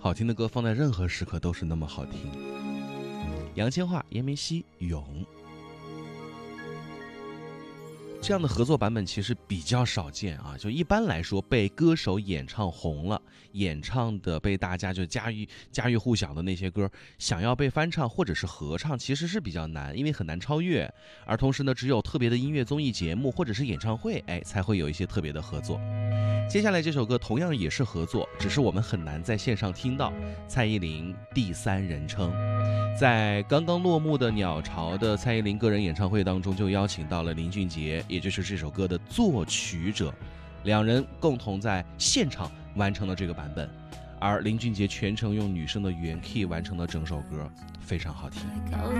好听的歌放在任何时刻都是那么好听。杨千嬅、闫明熙、咏，这样的合作版本其实比较少见啊。就一般来说，被歌手演唱红了，演唱的被大家就家喻户晓的那些歌，想要被翻唱或者是合唱，其实是比较难，因为很难超越。而同时呢，只有特别的音乐综艺节目或者是演唱会，才会有一些特别的合作。接下来这首歌同样也是合作，只是我们很难在线上听到。蔡依林第三人称，在刚刚落幕的鸟巢的蔡依林个人演唱会当中，就邀请到了林俊杰，也就是这首歌的作曲者，两人共同在现场完成了这个版本。而林俊杰全程用女生的原 key 完成了整首歌，非常好听。